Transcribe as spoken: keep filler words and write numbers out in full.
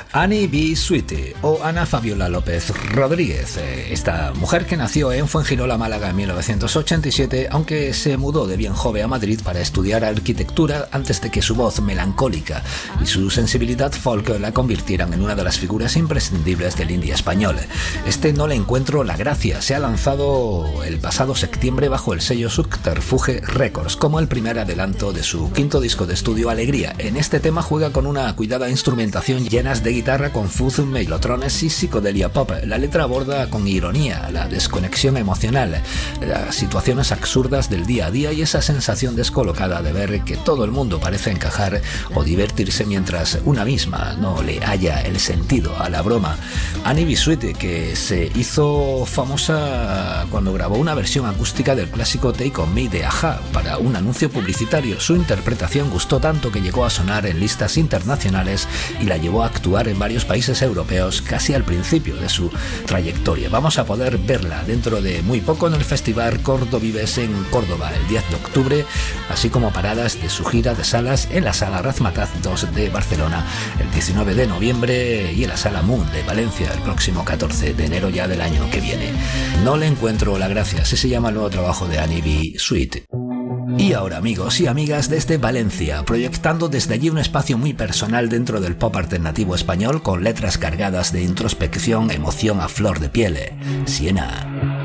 Annie B. Sweetie o Ana Fabiola López Rodríguez, esta mujer que nació en Fuengirola, Málaga en mil novecientos ochenta y siete, aunque se mudó de bien joven a Madrid para estudiar arquitectura antes de que su voz melancólica y su sensibilidad folk la convirtieran en una de las figuras imprescindibles del indie español. Este No le encuentro la gracia se ha lanzado el pasado septiembre bajo el sello Subterfuge Records como el primer adelanto de su quinto disco de estudio Alegría. En este tema juega con una cuidada instrumentación llenas de guitarra con fuzz, melotrones y psicodelia pop. La letra aborda con ironía la desconexión emocional, las situaciones absurdas del día a día y esa sensación descolocada de ver que todo el mundo parece encajar o divertirse mientras una misma no le halla el sentido a la broma. Annie B. Sweetie, que se hizo famosa cuando grabó una versión acústica del clásico Take On Me de A-ha para un anuncio publicitario. Su interpretación gustó tanto que llegó a sonar en listas internacionales y la llevó a actuar en varios países europeos casi al principio de su trayectoria. Vamos a poder verla dentro de muy poco en el Festival Cordovives en Córdoba el diez de octubre, así como paradas de su gira de salas en la Sala Razmataz dos de Barcelona el diecinueve de noviembre y en la Sala Moon de Valencia el próximo catorce de enero ya del año que viene. No le encuentro la gracia, así se llama el nuevo trabajo de Annie B. Sweetie. Y ahora, amigos y amigas, desde Valencia, proyectando desde allí un espacio muy personal dentro del pop alternativo español con letras cargadas de introspección, emoción a flor de piel. Siena.